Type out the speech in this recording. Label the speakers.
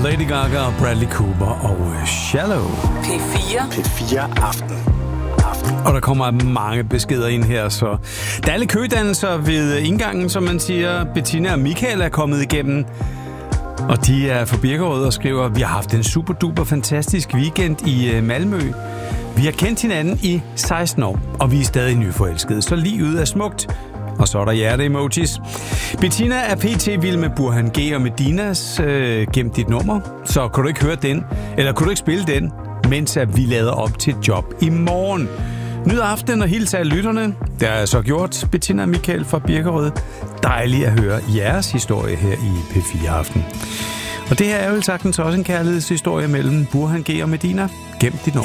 Speaker 1: Lady Gaga, Bradley Cooper og Shallow.
Speaker 2: P4 Aften.
Speaker 1: Og der kommer mange beskeder ind her, så der er alle kødannelser ved indgangen, som man siger. Bettina og Michael er kommet igennem, og de er fra Birkerød og skriver, vi har haft en super duper fantastisk weekend i Malmø. Vi har kendt hinanden i 16 år, og vi er stadig nyforelskede, så livet er smukt. Og så er der hjerte-emojis. Bettina er pt. Vild med Burhan G og Medinas Gem dit nummer. Så kunne du ikke høre den, eller kunne du ikke spille den, mens vi lader op til et job i morgen. Nyd aften og hils af lytterne. Det er så gjort. Bettina og Michael fra Birkerød. Dejligt at høre jeres historie her i P4 Aften. Og det her er jo sagtens også en kærlighedshistorie mellem Burhan G og Medina. Gem dit nummer.